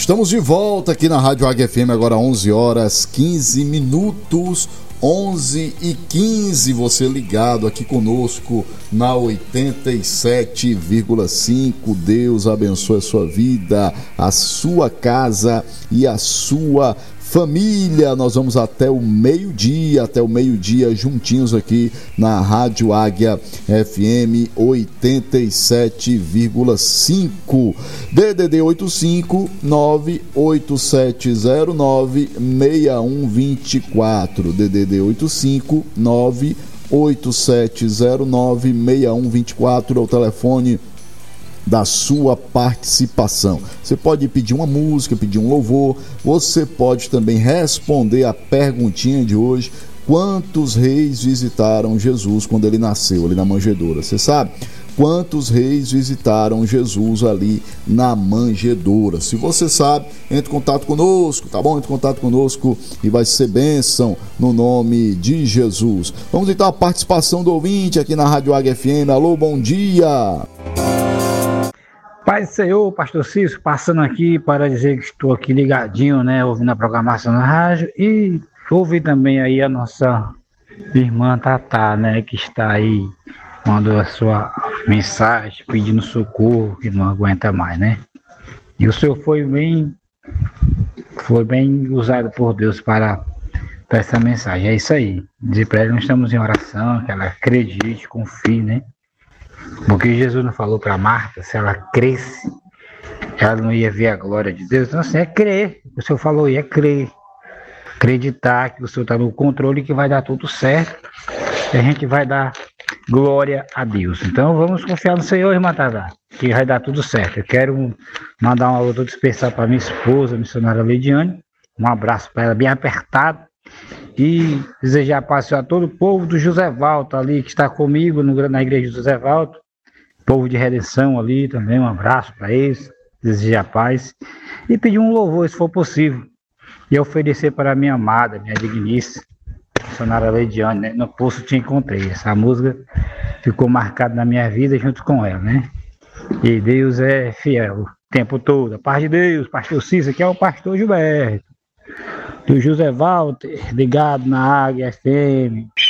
Estamos de volta aqui na Rádio Águia FM, agora 11 horas 15 minutos, 11h15, você ligado aqui conosco na 87,5. Deus abençoe a sua vida, a sua casa e a sua família. Nós vamos até o meio-dia juntinhos aqui na Rádio Águia FM 87,5. DDD 85 98709 6124. DDD 85 98709 6124 é o telefone da sua participação. Você pode pedir uma música, pedir um louvor, você pode também responder a perguntinha de hoje: quantos reis visitaram Jesus quando ele nasceu ali na manjedoura? Você sabe? Quantos reis visitaram Jesus ali na manjedoura? Se você sabe, entre em contato conosco, tá bom? Entre em contato conosco e vai ser bênção no nome de Jesus. Vamos então à participação do ouvinte aqui na Rádio Águia FM. Alô, bom dia! Paz do Senhor, pastor Cício, passando aqui para dizer que estou aqui ligadinho, né, ouvindo a programação na rádio, e ouvi também aí a nossa irmã Tatá, né, que está aí, mandou a sua mensagem pedindo socorro, que não aguenta mais, né. E o senhor foi bem usado por Deus para essa mensagem. É isso aí, dizer para ela, nós estamos em oração, que ela acredite, confie, né. Porque Jesus não falou para Marta, se ela cresce, ela não ia ver a glória de Deus. Então, assim, é crer. O Senhor falou aí, é crer. Acreditar que o Senhor está no controle e que vai dar tudo certo. E a gente vai dar glória a Deus. Então, vamos confiar no Senhor, irmã Tadá, que vai dar tudo certo. Eu quero mandar um alô especial para minha esposa, a missionária Leidiane. Um abraço para ela bem apertado. E desejar paz a todo o povo do José Valto ali, que está comigo na igreja do José Valto, povo de redenção ali também, um abraço para eles, desejar paz e pedir um louvor, se for possível, e oferecer para a minha amada, minha digníssima missionária Leidiane, né? No poço te encontrei, essa música ficou marcada na minha vida junto com ela, né? E Deus é fiel o tempo todo. A paz de Deus, pastor Cícero, aqui é o pastor Gilberto do José Walter, ligado na Águia FM.